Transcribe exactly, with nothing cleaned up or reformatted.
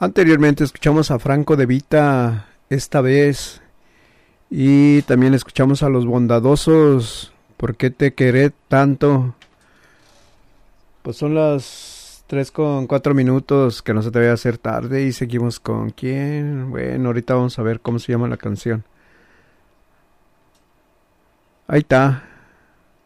Anteriormente escuchamos a Franco De Vita, esta vez. Y también escuchamos a Los Bondadosos, ¿Por qué te queré tanto? Pues son las tres con cuatro minutos, que no se te vaya a hacer tarde. Y seguimos con quién. Bueno, ahorita vamos a ver cómo se llama la canción. Ahí está.